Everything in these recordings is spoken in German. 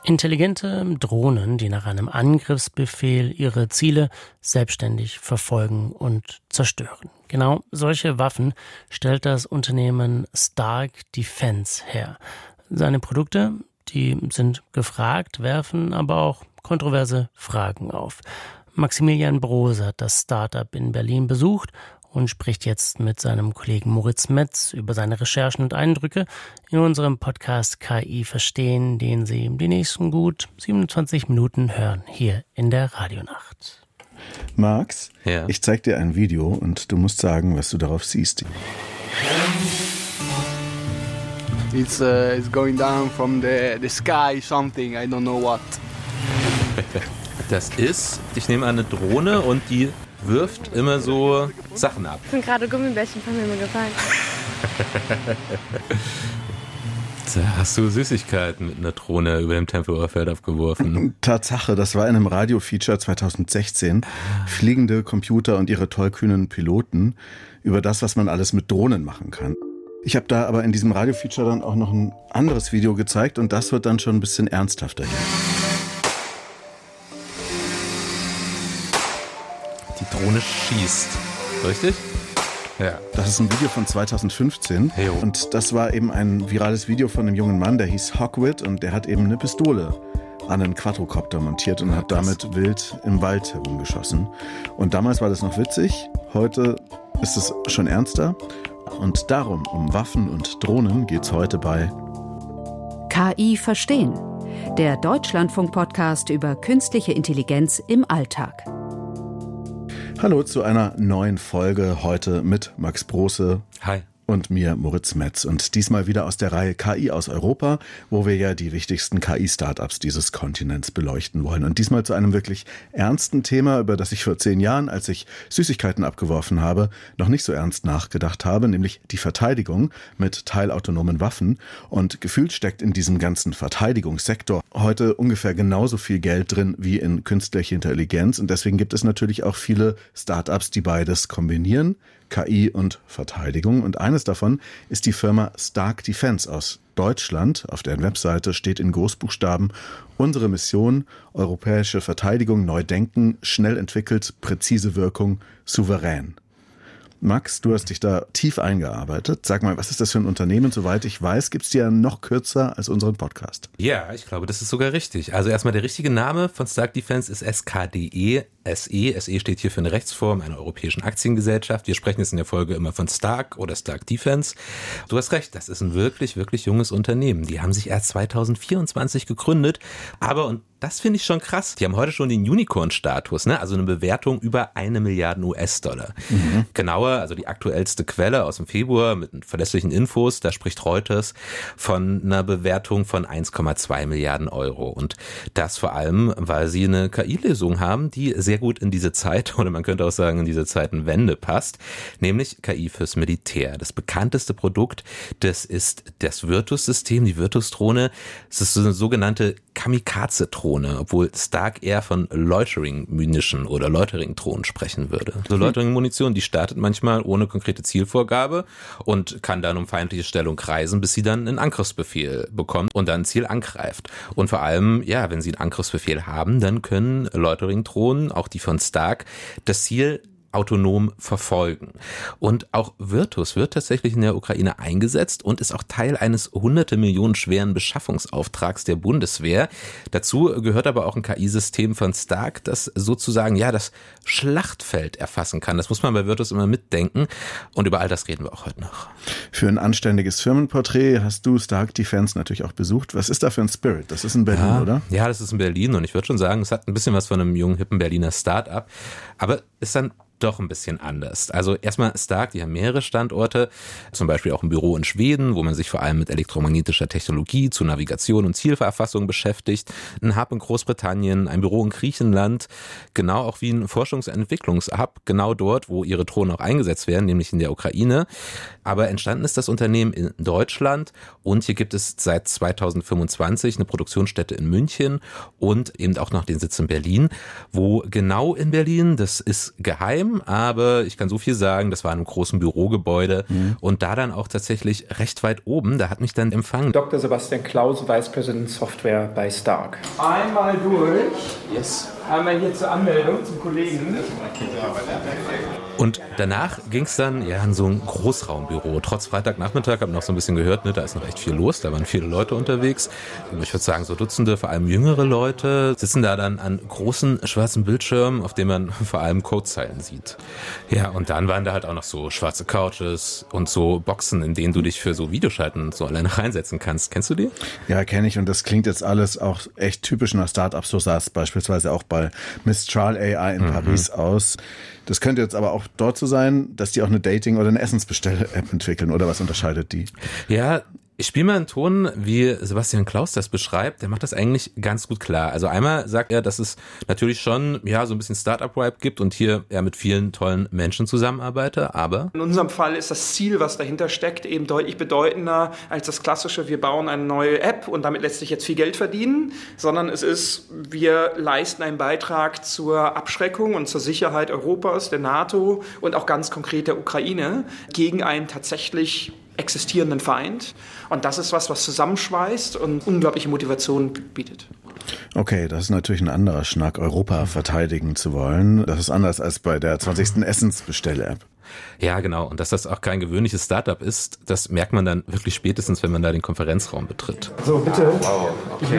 Intelligente Drohnen, die nach einem Angriffsbefehl ihre Ziele selbstständig verfolgen und zerstören. Genau solche Waffen stellt das Unternehmen Stark Defense her. Seine Produkte, die sind gefragt, werfen aber auch kontroverse Fragen auf. Maximilian Brose hat das Startup in Berlin besucht und spricht jetzt mit seinem Kollegen Moritz Metz über seine Recherchen und Eindrücke in unserem Podcast KI verstehen, den Sie die nächsten gut 27 Minuten hören, hier in der Radionacht. Max, ja. Ich zeig dir ein Video und du musst sagen, was du darauf siehst. It's going down from the sky, something, I don't know what. Das ist, ich nehme an, eine Drohne und die wirft immer so Sachen ab. Das sind gerade Gummibärchen von mir gefallen. Da hast du Süßigkeiten mit einer Drohne über dem Tempelhofer Feld aufgeworfen. Tatsache, das war in einem Radio-Feature 2016. Fliegende Computer und ihre tollkühnen Piloten über das, was man alles mit Drohnen machen kann. Ich habe da aber in diesem Radio-Feature dann auch noch ein anderes Video gezeigt und das wird dann schon ein bisschen ernsthafter hier. Die Drohne schießt, richtig? Ja. Das ist ein Video von 2015 und das war eben ein virales Video von einem jungen Mann, der hieß Hawkwit und der hat eben eine Pistole an einen Quadrocopter montiert und hat damit wild im Wald herumgeschossen. Und damals war das noch witzig, heute ist es schon ernster und darum, um Waffen und Drohnen geht's heute bei KI verstehen, der Deutschlandfunk-Podcast über künstliche Intelligenz im Alltag. Hallo zu einer neuen Folge, heute mit Max Brose. Hi. Und mir, Moritz Metz. Und diesmal wieder aus der Reihe KI aus Europa, wo wir ja die wichtigsten KI-Startups dieses Kontinents beleuchten wollen. Und diesmal zu einem wirklich ernsten Thema, über das ich vor 10 Jahren, als ich Süßigkeiten abgeworfen habe, noch nicht so ernst nachgedacht habe, nämlich die Verteidigung mit teilautonomen Waffen. Und gefühlt steckt in diesem ganzen Verteidigungssektor heute ungefähr genauso viel Geld drin wie in künstliche Intelligenz. Und deswegen gibt es natürlich auch viele Startups, die beides kombinieren. KI und Verteidigung. Und eines davon ist die Firma Stark Defense aus Deutschland. Auf deren Webseite steht in Großbuchstaben: Unsere Mission, europäische Verteidigung neu denken, schnell entwickelt, präzise Wirkung, souverän. Max, du hast dich da tief eingearbeitet. Sag mal, was ist das für ein Unternehmen? Soweit ich weiß, gibt es die ja noch kürzer als unseren Podcast. Ja, ich glaube, das ist sogar richtig. Also erstmal der richtige Name von Stark Defense ist SKDE. SE steht hier für eine Rechtsform einer europäischen Aktiengesellschaft. Wir sprechen jetzt in der Folge immer von Stark oder Stark Defense. Du hast recht, das ist ein wirklich, wirklich junges Unternehmen. Die haben sich erst 2024 gegründet, aber, und das finde ich schon krass, die haben heute schon den Unicorn-Status, ne? Also eine Bewertung über 1 Milliarde US-Dollar. Genauer, also die aktuellste Quelle aus dem Februar mit verlässlichen Infos, da spricht Reuters von einer Bewertung von 1,2 Milliarden Euro. Und das vor allem, weil sie eine KI-Lösung haben, die sehr gut in diese Zeit, oder man könnte auch sagen, in diese Zeitenwende passt, nämlich KI fürs Militär. Das bekannteste Produkt, das ist das Virtus-System, die Virtus-Drohne. Es ist so eine sogenannte Kamikaze-Drohne, obwohl Stark eher von Loitering-Munition oder Loitering-Drohnen sprechen würde. So Loitering-Munition, die startet manchmal ohne konkrete Zielvorgabe und kann dann um feindliche Stellung kreisen, bis sie dann einen Angriffsbefehl bekommt und dann ein Ziel angreift. Und vor allem, ja, wenn sie einen Angriffsbefehl haben, dann können Loitering-Drohnen, auch die von Stark, das Ziel autonom verfolgen. Und auch Virtus wird tatsächlich in der Ukraine eingesetzt und ist auch Teil eines 100 Millionen schweren Beschaffungsauftrags der Bundeswehr. Dazu gehört aber auch ein KI-System von Stark, das sozusagen ja das Schlachtfeld erfassen kann. Das muss man bei Virtus immer mitdenken und über all das reden wir auch heute noch. Für ein anständiges Firmenporträt hast du Stark Defense natürlich auch besucht. Was ist da für ein Spirit? Das ist in Berlin, oder? Ja, das ist in Berlin und ich würde schon sagen, es hat ein bisschen was von einem jungen, hippen Berliner Start-up, aber ist dann doch ein bisschen anders. Also erstmal Stark, die haben mehrere Standorte, zum Beispiel auch ein Büro in Schweden, wo man sich vor allem mit elektromagnetischer Technologie zu Navigation und Zielverfassung beschäftigt, ein Hub in Großbritannien, ein Büro in Griechenland, genau auch wie ein Forschungs- und Entwicklungshub, genau dort, wo ihre Drohnen auch eingesetzt werden, nämlich in der Ukraine. Aber entstanden ist das Unternehmen in Deutschland und hier gibt es seit 2025 eine Produktionsstätte in München und eben auch noch den Sitz in Berlin, wo genau in Berlin, das ist geheim, geheim, aber ich kann so viel sagen, das war in einem großen Bürogebäude und da dann auch tatsächlich recht weit oben, da hat mich dann empfangen Dr. Sebastian Klaus, Vice President Software bei Stark. Einmal durch. Yes. Einmal hier zur Anmeldung zum Kollegen. Und danach ging es dann in so ein Großraumbüro. Trotz Freitagnachmittag, habe noch so ein bisschen gehört, da ist noch echt viel los, da waren viele Leute unterwegs. Und ich würde sagen, so Dutzende, vor allem jüngere Leute, sitzen da dann an großen schwarzen Bildschirmen, auf denen man vor allem Codezeilen sieht. Ja, und dann waren da halt auch noch so schwarze Couches und so Boxen, in denen du dich für so Videoschalten so alleine reinsetzen kannst. Kennst du die? Ja, kenne ich, und das klingt jetzt alles auch echt typisch nach Startups. So sah es beispielsweise auch bei Mistral AI in Paris aus. Das könnte jetzt aber auch dort so sein, dass die auch eine Dating- oder eine Essensbestell-App entwickeln, oder was unterscheidet die? Ja, ich spiele mal einen Ton, wie Sebastian Klaus das beschreibt. Der macht das eigentlich ganz gut klar. Also einmal sagt er, dass es natürlich schon so ein bisschen Startup-Vibe gibt und hier mit vielen tollen Menschen zusammenarbeite, aber In unserem Fall ist das Ziel, was dahinter steckt, eben deutlich bedeutender als das klassische, wir bauen eine neue App und damit lässt sich jetzt viel Geld verdienen, sondern es ist, wir leisten einen Beitrag zur Abschreckung und zur Sicherheit Europas, der NATO und auch ganz konkret der Ukraine gegen einen tatsächlich existierenden Feind. Und das ist was zusammenschweißt und unglaubliche Motivation bietet. Okay, das ist natürlich ein anderer Schnack, Europa verteidigen zu wollen. Das ist anders als bei der 20. Essensbestell-App. Ja, genau. Und dass das auch kein gewöhnliches Startup ist, das merkt man dann wirklich spätestens, wenn man da den Konferenzraum betritt. So, bitte. Wow, okay.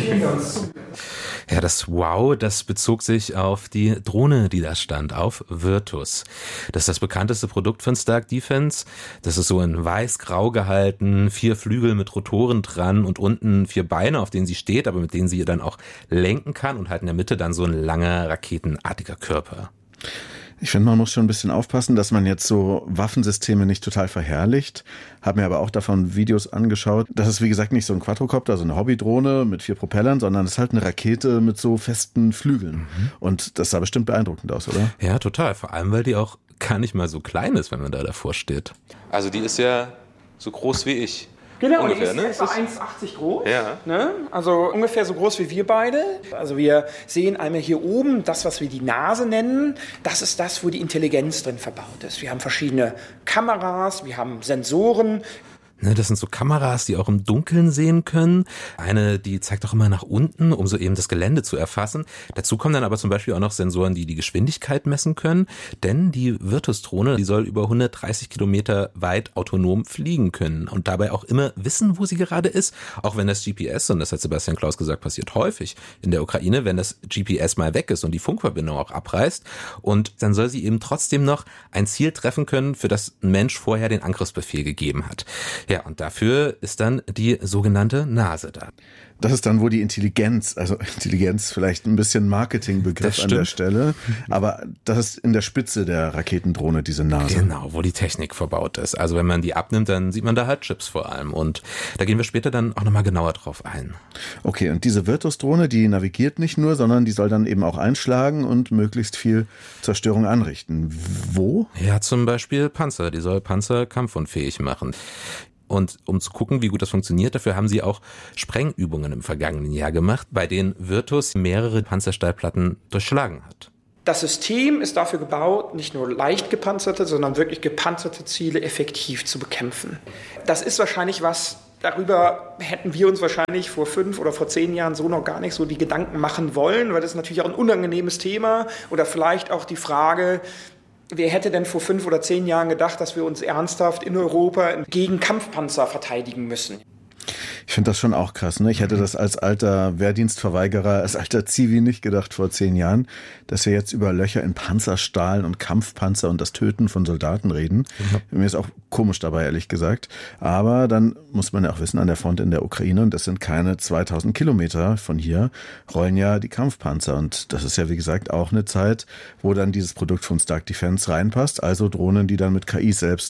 Ja, das Wow, das bezog sich auf die Drohne, die da stand, auf Virtus. Das ist das bekannteste Produkt von Stark Defense. Das ist so in weiß-grau gehalten, 4 Flügel mit Rotoren dran und unten 4 Beine, auf denen sie steht, aber mit denen sie dann auch lenken kann und halt in der Mitte dann so ein langer, raketenartiger Körper. Ich finde, man muss schon ein bisschen aufpassen, dass man jetzt so Waffensysteme nicht total verherrlicht. Habe mir aber auch davon Videos angeschaut. Das ist, wie gesagt, nicht so ein Quadrocopter, so eine Hobbydrohne mit 4 Propellern, sondern es ist halt eine Rakete mit so festen Flügeln. Und das sah bestimmt beeindruckend aus, oder? Ja, total. Vor allem, weil die auch gar nicht mal so klein ist, wenn man da davor steht. Also die ist ja so groß wie ich. Genau, ungefähr, die ist etwa 1,80 groß. Ja. Ne? Also ungefähr so groß wie wir beide. Also wir sehen einmal hier oben das, was wir die Nase nennen. Das ist das, wo die Intelligenz drin verbaut ist. Wir haben verschiedene Kameras, wir haben Sensoren. Das sind so Kameras, die auch im Dunkeln sehen können. Eine, die zeigt auch immer nach unten, um so eben das Gelände zu erfassen. Dazu kommen dann aber zum Beispiel auch noch Sensoren, die die Geschwindigkeit messen können. Denn die Virtus-Drohne, die soll über 130 Kilometer weit autonom fliegen können und dabei auch immer wissen, wo sie gerade ist. Auch wenn das GPS, und das hat Sebastian Klaus gesagt, passiert häufig in der Ukraine, wenn das GPS mal weg ist und die Funkverbindung auch abreißt. Und dann soll sie eben trotzdem noch ein Ziel treffen können, für das ein Mensch vorher den Angriffsbefehl gegeben hat. Ja, und dafür ist dann die sogenannte Nase da. Das ist dann, wo die Intelligenz vielleicht ein bisschen Marketingbegriff an der Stelle, aber das ist in der Spitze der Raketendrohne, diese Nase. Genau, wo die Technik verbaut ist. Also wenn man die abnimmt, dann sieht man da halt Chips vor allem und da gehen wir später dann auch nochmal genauer drauf ein. Okay, und diese Virtus-Drohne, die navigiert nicht nur, sondern die soll dann eben auch einschlagen und möglichst viel Zerstörung anrichten. Wo? Ja, zum Beispiel Panzer. Die soll Panzer kampfunfähig machen. Und um zu gucken, wie gut das funktioniert, dafür haben sie auch Sprengübungen im vergangenen Jahr gemacht, bei denen Virtus mehrere Panzerstallplatten durchschlagen hat. Das System ist dafür gebaut, nicht nur leicht gepanzerte, sondern wirklich gepanzerte Ziele effektiv zu bekämpfen. Das ist wahrscheinlich was, darüber hätten wir uns wahrscheinlich vor 5 oder vor 10 Jahren so noch gar nicht so die Gedanken machen wollen, weil das ist natürlich auch ein unangenehmes Thema oder vielleicht auch die Frage, wer hätte denn vor 5 oder 10 Jahren gedacht, dass wir uns ernsthaft in Europa gegen Kampfpanzer verteidigen müssen? Ich finde das schon auch krass, ne? Ich hätte das als alter Wehrdienstverweigerer, als alter Zivi nicht gedacht vor 10 Jahren, dass wir jetzt über Löcher in Panzerstahlen und Kampfpanzer und das Töten von Soldaten reden. Ja. Mir ist auch komisch dabei, ehrlich gesagt. Aber dann muss man ja auch wissen, an der Front in der Ukraine, und das sind keine 2000 Kilometer von hier, rollen ja die Kampfpanzer. Und das ist ja, wie gesagt, auch eine Zeit, wo dann dieses Produkt von Stark Defense reinpasst. Also Drohnen, die dann mit KI selbst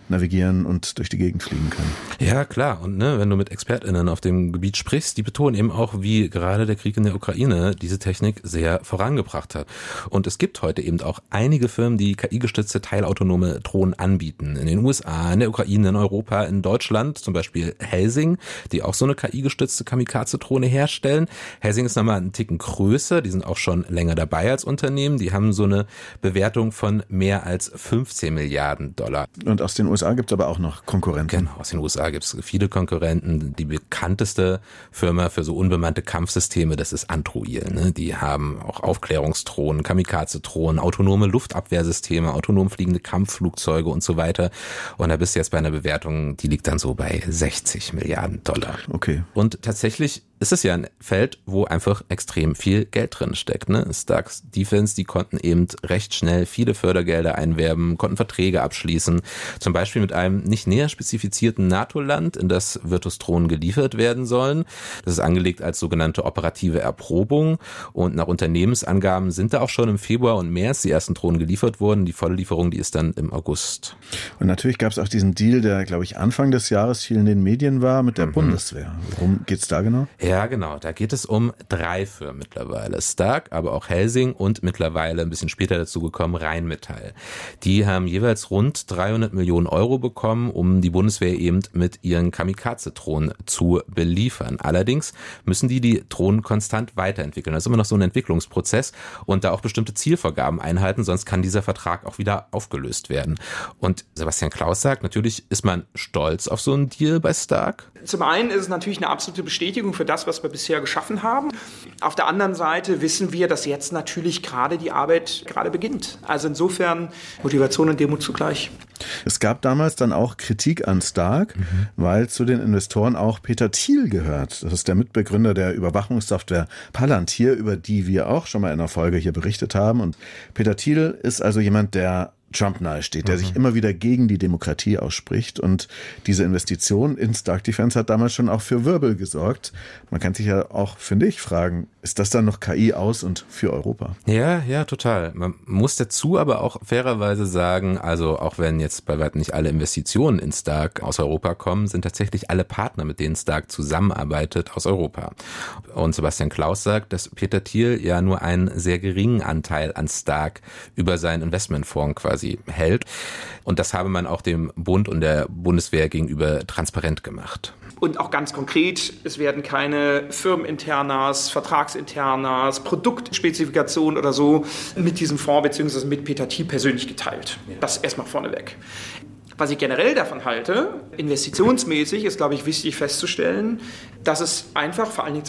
navigieren und durch die Gegend fliegen kann. Ja, klar. Und wenn du mit ExpertInnen auf dem Gebiet sprichst, die betonen eben auch, wie gerade der Krieg in der Ukraine diese Technik sehr vorangebracht hat. Und es gibt heute eben auch einige Firmen, die KI-gestützte teilautonome Drohnen anbieten. In den USA, in der Ukraine, in Europa, in Deutschland, zum Beispiel Helsing, die auch so eine KI-gestützte Kamikaze-Drohne herstellen. Helsing ist nochmal einen Ticken größer, die sind auch schon länger dabei als Unternehmen. Die haben so eine Bewertung von mehr als 15 Milliarden $. Und aus den USA gibt es aber auch noch Konkurrenten. Genau, aus den USA gibt es viele Konkurrenten. Die bekannteste Firma für so unbemannte Kampfsysteme, das ist Anduril. Ne? Die haben auch Aufklärungsdrohnen, Kamikaze-Drohnen, autonome Luftabwehrsysteme, autonom fliegende Kampfflugzeuge und so weiter. Und da bist du jetzt bei einer Bewertung, die liegt dann so bei 60 Milliarden $. Okay. Und tatsächlich ist es ja ein Feld, wo einfach extrem viel Geld drin steckt. Ne? Stark Defense, die konnten eben recht schnell viele Fördergelder einwerben, konnten Verträge abschließen, zum Beispiel mit einem nicht näher spezifizierten NATO-Land, in das Virtus-Drohnen geliefert werden sollen. Das ist angelegt als sogenannte operative Erprobung und nach Unternehmensangaben sind da auch schon im Februar und März die ersten Drohnen geliefert worden. Die volle Lieferung, die ist dann im August. Und natürlich gab es auch diesen Deal, der, glaube ich, Anfang des Jahres viel in den Medien war, mit der Bundeswehr. Worum geht's da genau? Ja, genau. Da geht es um 3 Firmen mittlerweile. Stark, aber auch Helsing und mittlerweile ein bisschen später dazu gekommen Rheinmetall. Die haben jeweils rund 300 Millionen € bekommen, um die Bundeswehr eben mit ihren Kamikaze-Drohnen zu beliefern. Allerdings müssen die Drohnen konstant weiterentwickeln. Das ist immer noch so ein Entwicklungsprozess und da auch bestimmte Zielvorgaben einhalten, sonst kann dieser Vertrag auch wieder aufgelöst werden. Und Sebastian Klaus sagt, natürlich ist man stolz auf so einen Deal bei Stark. Zum einen ist es natürlich eine absolute Bestätigung für das, was wir bisher geschaffen haben. Auf der anderen Seite wissen wir, dass jetzt natürlich gerade die Arbeit gerade beginnt. Also insofern Motivation und Demut zugleich. Es gab damals dann auch Kritik an Stark, weil zu den Investoren auch Peter Thiel gehört. Das ist der Mitbegründer der Überwachungssoftware Palantir, über die wir auch schon mal in einer Folge hier berichtet haben. Und Peter Thiel ist also jemand, der Trump nahesteht, der sich immer wieder gegen die Demokratie ausspricht. Und diese Investition in Stark Defense hat damals schon auch für Wirbel gesorgt. Man kann sich ja auch, finde ich, fragen, ist das dann noch KI aus und für Europa? Ja, total. Man muss dazu aber auch fairerweise sagen, also auch wenn jetzt bei weitem nicht alle Investitionen in Stark aus Europa kommen, sind tatsächlich alle Partner, mit denen Stark zusammenarbeitet, aus Europa. Und Sebastian Klaus sagt, dass Peter Thiel ja nur einen sehr geringen Anteil an Stark über seinen Investmentfonds quasi hält. Und das habe man auch dem Bund und der Bundeswehr gegenüber transparent gemacht. Und auch ganz konkret, es werden keine Firmeninternas, Vertragsinternas, Produktspezifikationen oder so mit diesem Fonds bzw. mit Peter Thiel persönlich geteilt. Das erstmal vorneweg. Was ich generell davon halte, investitionsmäßig ist, glaube ich, wichtig festzustellen, dass es einfach vor allen Dingen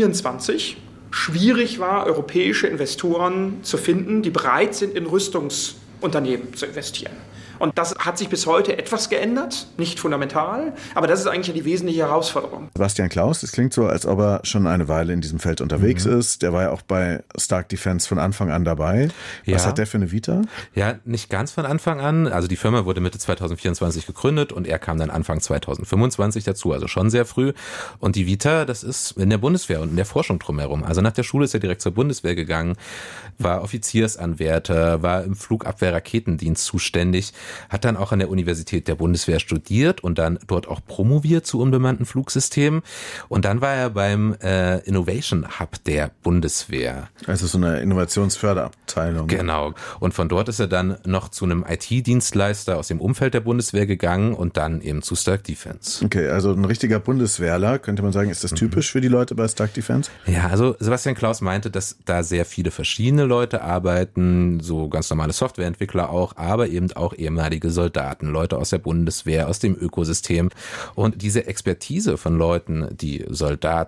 2024 schwierig war, europäische Investoren zu finden, die bereit sind, in Rüstungsunternehmen zu investieren. Und das hat sich bis heute etwas geändert, nicht fundamental, aber das ist eigentlich die wesentliche Herausforderung. Sebastian Klaus, das klingt so, als ob er schon eine Weile in diesem Feld unterwegs ist. Der war ja auch bei Stark Defense von Anfang an dabei. Was hat der für eine Vita? Ja, nicht ganz von Anfang an. Also die Firma wurde Mitte 2024 gegründet und er kam dann Anfang 2025 dazu, also schon sehr früh. Und die Vita, das ist in der Bundeswehr und in der Forschung drumherum. Also nach der Schule ist er direkt zur Bundeswehr gegangen, war Offiziersanwärter, war im Flugabwehr-Raketendienst zuständig, hat dann auch an der Universität der Bundeswehr studiert und dann dort auch promoviert zu unbemannten Flugsystemen. Und dann war er beim Innovation Hub der Bundeswehr. Also so eine Innovationsförderabteilung. Genau. Und von dort ist er dann noch zu einem IT-Dienstleister aus dem Umfeld der Bundeswehr gegangen und dann eben zu Stark Defense. Okay, also ein richtiger Bundeswehrler, könnte man sagen, ist das typisch für die Leute bei Stark Defense? Ja, also Sebastian Klaus meinte, dass da sehr viele verschiedene Leute arbeiten, so ganz normale Softwareentwickler auch, aber eben auch ehemalige Soldaten, Leute aus der Bundeswehr, aus dem Ökosystem. Und diese Expertise von Leuten, die Soldaten